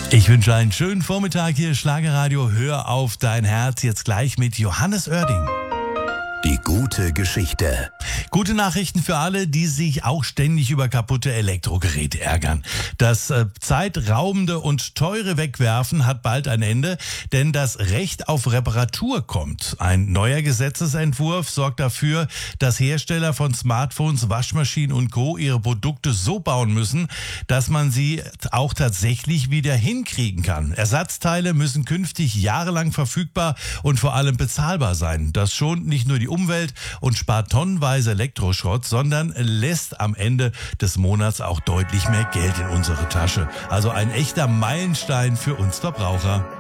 Ich wünsche einen schönen Vormittag hier, Schlagerradio. Hör auf dein Herz, jetzt gleich mit Johannes Oerding. Die gute Geschichte. Gute Nachrichten für alle, die sich auch ständig über kaputte Elektrogeräte ärgern. Das zeitraubende und teure Wegwerfen hat bald ein Ende, denn das Recht auf Reparatur kommt. Ein neuer Gesetzesentwurf sorgt dafür, dass Hersteller von Smartphones, Waschmaschinen und Co. ihre Produkte so bauen müssen, dass man sie auch tatsächlich wieder hinkriegen kann. Ersatzteile müssen künftig jahrelang verfügbar und vor allem bezahlbar sein. Das schont nicht nur die Umwelt und spart tonnenweise Elektroschrott, sondern lässt am Ende des Monats auch deutlich mehr Geld in unsere Tasche. Also ein echter Meilenstein für uns Verbraucher.